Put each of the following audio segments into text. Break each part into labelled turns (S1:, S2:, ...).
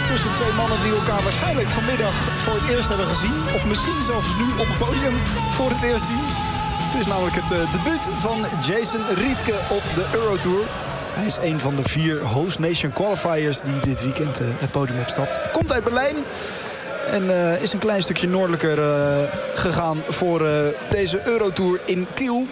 S1: tussen twee mannen die elkaar waarschijnlijk vanmiddag voor het eerst hebben gezien. Of misschien zelfs nu op het podium voor het eerst zien. Het is namelijk het debuut van Jason Rietke op de Eurotour. Hij is een van de 4 host nation qualifiers die dit weekend het podium opstapt. Komt uit Berlijn en is een klein stukje noordelijker gegaan voor deze Eurotour in Kiel.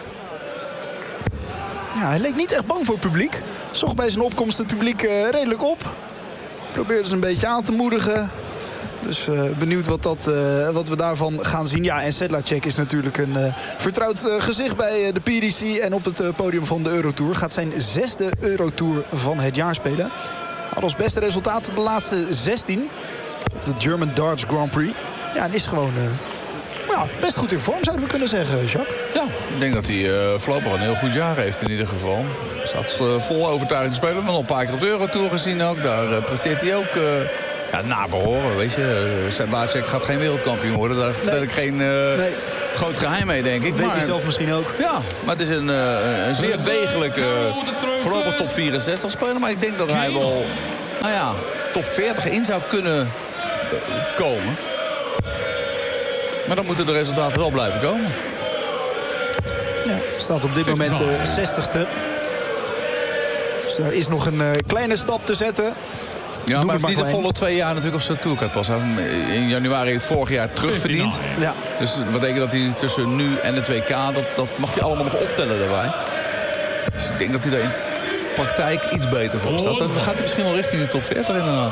S1: Ja, hij leek niet echt bang voor het publiek. Zocht bij zijn opkomst het publiek redelijk op. Probeerde ze een beetje aan te moedigen. Dus benieuwd wat we daarvan gaan zien. Ja, en Sedlacek is natuurlijk een vertrouwd gezicht bij de PDC. En op het podium van de Eurotour. Gaat zijn 6e Eurotour van het jaar spelen. Had als beste resultaten de laatste 16. Op de German Darts Grand Prix. Ja, en is gewoon best goed in vorm, zouden we kunnen zeggen, Jacques.
S2: Ja, ik denk dat hij voorlopig een heel goed jaar heeft in ieder geval. Hij staat vol overtuiging te spelen. We hebben nog een paar keer op de Eurotour gezien ook. Daar presteert hij ook... na behoren, weet je. Sedlacek gaat geen wereldkampioen worden. Daar vertel ik geen groot geheim mee, denk ik.
S1: Weet hij zelf misschien ook.
S2: Ja, maar het is een zeer degelijke voorlopig top 64 speler. Maar ik denk dat hij wel top 40 in zou kunnen komen. Maar dan moeten de resultaten wel blijven komen.
S1: Ja, staat op dit moment 60ste. Dus daar is nog een kleine stap te zetten.
S2: Ja, maar hij heeft niet de volle 2 jaar natuurlijk op zijn tourcard pas. Hij heeft in januari vorig jaar terugverdiend.
S1: Ja.
S2: Dus dat betekent dat hij tussen nu en het WK... dat mag hij allemaal nog optellen daarbij. Dus ik denk dat hij daar in praktijk iets beter voor staat. Dan gaat hij misschien wel richting de top 40 inderdaad.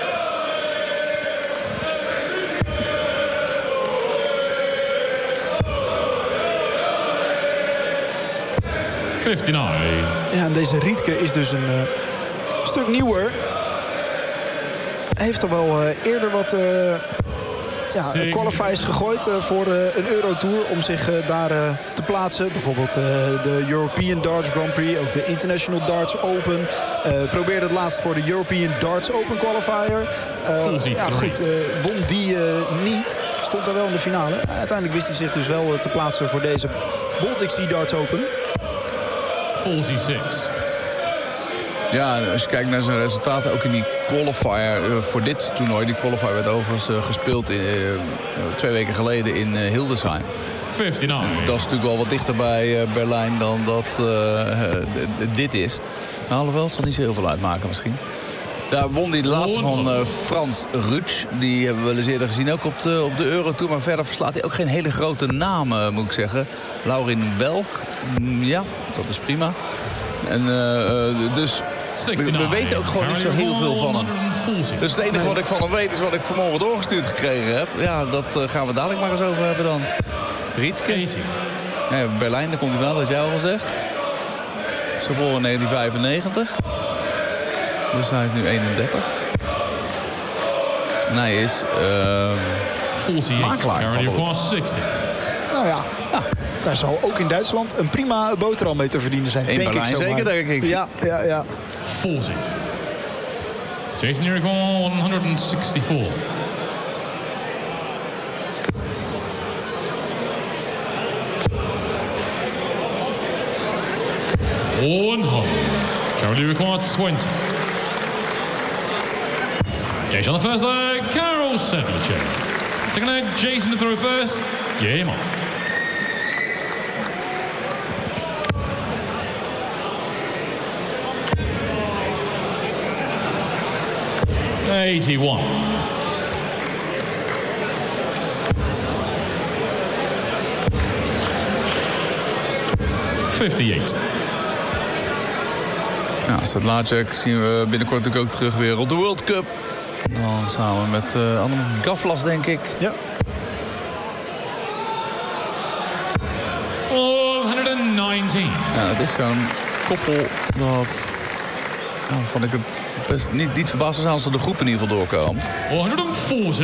S1: Ja, en deze Rietke is dus een stuk nieuwer. Hij heeft al wel eerder wat qualifiers gegooid voor een Eurotour om zich daar te plaatsen. Bijvoorbeeld de European Darts Grand Prix, ook de International Darts Open. Probeerde het laatst voor de European Darts Open qualifier. Won die niet. Stond daar wel in de finale. Uiteindelijk wist hij zich dus wel te plaatsen voor deze Baltic Sea Darts Open.
S3: 46.
S2: Ja, als je kijkt naar zijn resultaten, ook in die qualifier voor dit toernooi. Die qualifier werd overigens gespeeld 2 weken geleden in Hildesheim.
S3: 59.
S2: Dat is natuurlijk wel wat dichter bij Berlijn dan dat dit is. Maar alhoewel, het zal niet zo heel veel uitmaken misschien. Daar won hij de laatste van Frans Rutsch. Die hebben we wel eens eerder gezien, ook op de Eurotour. Maar verder verslaat hij ook geen hele grote namen, moet ik zeggen. Laurin Welk, ja, dat is prima. En dus we weten ook gewoon niet zo heel veel van hem. Dus het enige wat ik van hem weet is wat ik vanmorgen doorgestuurd gekregen heb. Ja, dat gaan we dadelijk maar eens over hebben dan. Rietke. Ja, Berlijn, daar komt hij wel, dat jij al zegt. Is geboren in 1995. Dus hij is nu 31. En hij is makelaar.
S1: Nou ja, daar zal ook in Duitsland een prima boterham mee te verdienen zijn.
S2: In
S1: denk
S2: Berlijn
S1: ik zo
S2: zeker, denk ik.
S1: Ja.
S3: 40. Jason Irigoyen 164. Carol required 20. Jason on the first leg, Carol Sedlacek. Second leg, Jason to throw first. Game on. $81. $58.
S2: Nou, Sedlacek zien we binnenkort natuurlijk ook terug weer op de World Cup. Dan samen met Anne Gavlas, denk ik.
S1: Ja.
S3: 119.
S2: Ja, het is zo'n koppel dat... Nou, vond ik het best niet verbaasd als ze de groep in ieder geval doorkomen.
S3: 140.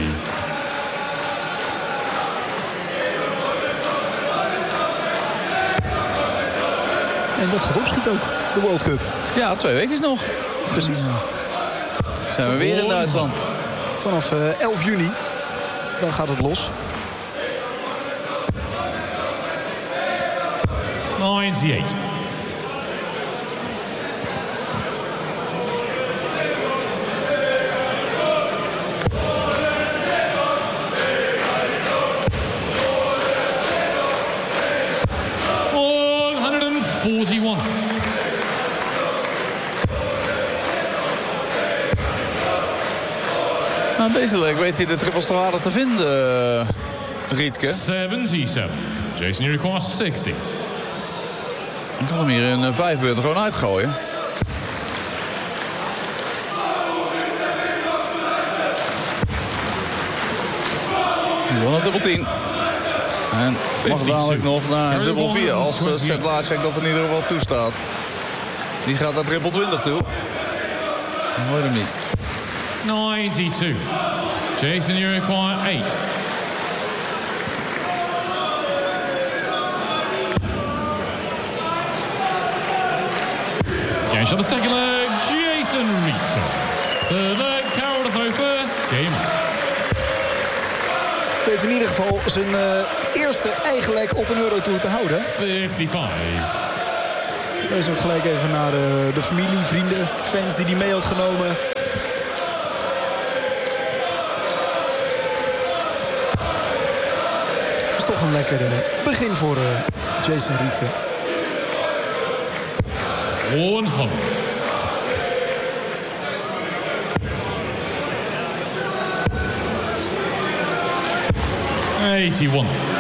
S1: En dat gaat opschieten ook, de World Cup.
S2: Ja, 2 weken is nog.
S1: Precies.
S2: Zijn we weer in Duitsland.
S1: Vanaf 11 juni, dan gaat het los.
S3: 98. 41.
S2: Nou, deze week weet hij de trippels toch harder te vinden, Rietke.
S3: 77. Jason, you require 60.
S2: Ik kan hem hier in 5 beurten gewoon uitgooien. Wel een dubbel 10. En mag dadelijk nog naar dubbel 4 als Sedlacek dat in ieder geval toestaat. Die gaat naar triple 20 toe. Dan hoor je hem niet.
S3: 92. Jason, you require 8. Game shot the second leg, Jason Rietke. Third leg, Carroll to throw first. Game on.
S1: Weet in ieder geval zijn eerste eigen leg op een Eurotour te houden.
S3: 55.
S1: Wees ook gelijk even naar de familie, vrienden, fans die mee had genomen. Het is toch een lekker begin voor Jason Rietke.
S3: 100. $81.